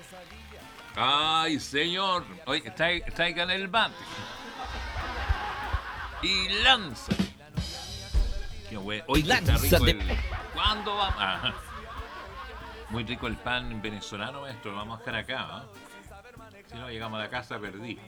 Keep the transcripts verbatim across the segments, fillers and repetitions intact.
Ay, señor. Oye, traigan el bate. Y lanza. Qué bueno. Oye, que está rico el... ¿Cuándo va? Ajá. Muy rico el pan venezolano, maestro. Lo vamos a dejar acá, ¿eh? Si no, llegamos a la casa, perdí.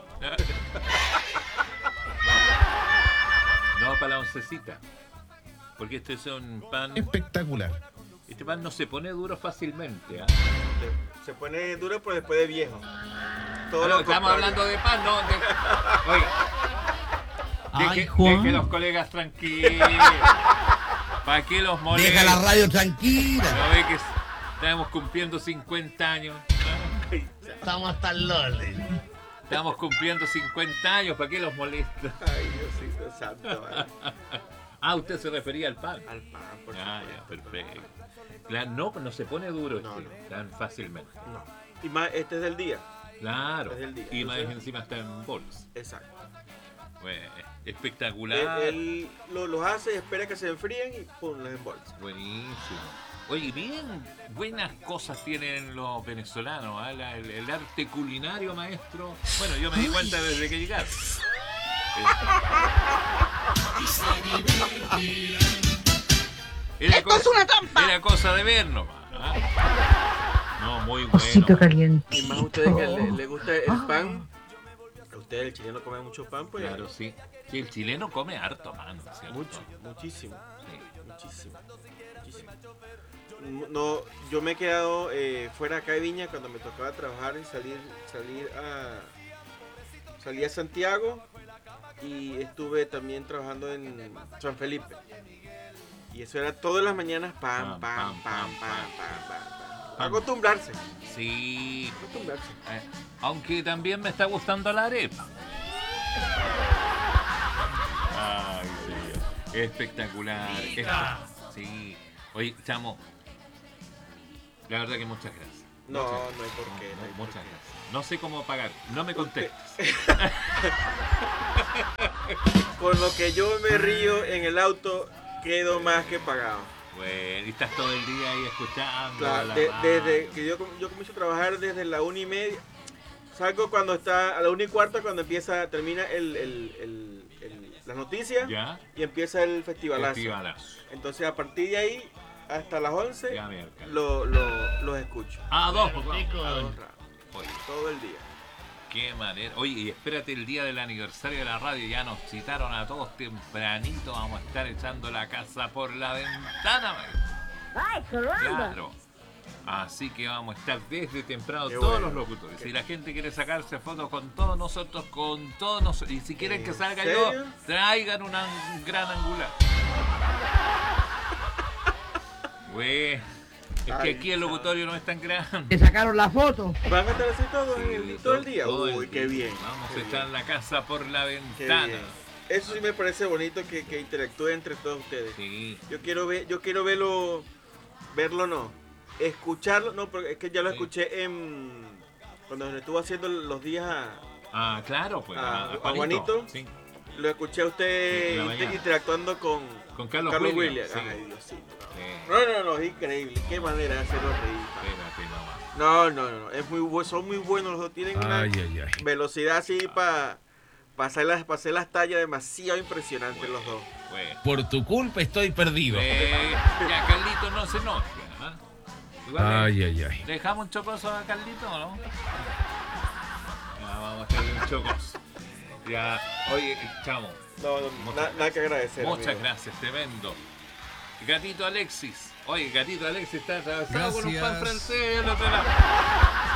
No, para la oncecita. Porque este es un pan... espectacular. Este pan no se pone duro fácilmente, ¿eh? Se pone duro, pero después de viejo. Todo ah, no, estamos hablando de pan, ¿no? De... Oiga. Ay, deje, deje los colegas tranquilos. ¿Para qué los molestan? Deja la radio tranquila. ¿No ve que estamos cumpliendo cincuenta años? Estamos hasta el lole. Estamos cumpliendo cincuenta años, ¿para qué los molesta? Ay, Diosito santo. Vale. Ah, usted se refería al pan. Al pan, por Ah, supuesto. ya, perfecto. Claro, no, no se pone duro no, este, no. tan fácilmente. No. Y más, este es del día. Claro. Es del día. Y más Entonces, encima está en bols. Exacto. Bueno, espectacular. Él, él lo, los hace, espera que se enfríen y pum, los embolsa. Buenísimo. Oye, bien buenas cosas tienen los venezolanos, ¿eh? La, el, el arte culinario, maestro. Bueno, yo me di cuenta desde que llegaron. Era ¡Esto cosa, es una trampa! Era cosa de ver nomás. ¿eh? No, muy bueno. Osito caliente. Y más a ustedes que le, le gusta el pan. A ustedes, el chileno, come mucho pan, pues. Claro, sí. Sí, el chileno come harto, mano. ¿Cierto? Mucho, muchísimo. Sí. Muchísimo. Muchísimo. No, yo me he quedado eh, fuera acá de Viña cuando me tocaba trabajar y salir, salir a salí a Santiago y estuve también trabajando en San Felipe. Y eso era todas las mañanas pam, pam, pam, pam, pam, pam, pam. Acostumbrarse. Sí. Acostumbrarse. Eh, aunque también me está gustando la arepa. Ay, sí. Espectacular. Es- sí. Oye, chamo. La verdad que muchas gracias. No, Muchas no hay gracias. por qué. No, no hay por muchas qué. gracias. No sé cómo pagar. No me contestes. Con lo que yo me río en el auto, quedo más que pagado. Bueno, y estás todo el día ahí escuchando. Claro, la de- radio. desde que yo, yo comienzo a trabajar desde la una y media. Salgo cuando está a la una y cuarta, cuando empieza, termina el, el, el, el- las noticias ¿Ya? y empieza el festivalazo. Festivalazo. Entonces a partir de ahí hasta las once Ya, miércoles. lo, lo, los escucho. Ah, dos, pues, Rico. A dos ratos, Oye, todo el día. qué manera. Oye, y espérate el día del aniversario de la radio. Ya nos citaron a todos tempranito. Vamos a estar echando la casa por la ventana, maestro. ¡Ay, Colorado! Claro. Así que vamos a estar desde temprano Qué todos bueno. los locutores. Si la gente quiere sacarse fotos con todos nosotros, con todos nosotros. Y si quieren que ¿En salga serio? yo, traigan una gran angular. Güey. Es que Ay, aquí el locutorio no es tan grande. Te sacaron la foto. ¿Van a estar así todo, Sí, el, todo el día? todo el Uy, qué día. bien. Vamos qué a echar bien, la casa por la qué ventana. bien. Eso sí me parece bonito que, que interactúe entre todos ustedes. Sí. Yo quiero ver, yo quiero verlo, verlo no, escucharlo, no, porque es que ya lo Sí. escuché en cuando estuvo haciendo los días a, Ah, claro, pues. Ah, a- a ¿a Juanito? Sí. lo escuché a usted En la inter- mañana. interactuando con Con Carlos, Carlos Williams. Williams. Sí. Ay, Diosito. Sí. No, no, no, es increíble. Qué manera de hacerlo reír. Espérate nomás. No, no, no, es muy bu- son muy buenos los dos. Tienen una Ay, ay, ay. velocidad así para hacer las, pa hacer las tallas demasiado impresionantes los dos. Bueno. Por tu culpa estoy perdido. Eh, ya, Carlito no se enoje. ¿ah? Igual le- Ay, ay, ay. ¿Le dejamos un chocoso a Carlito o no? Ya, vamos a hacerle un chocoso. Ya, oye, chamo, No, no, Muchas na- nada que agradecer. muchas amigo. gracias, tremendo. Gatito Alexis. Oye, Gatito Alexis está atravesado con un pan Gracias. francés al otro lado.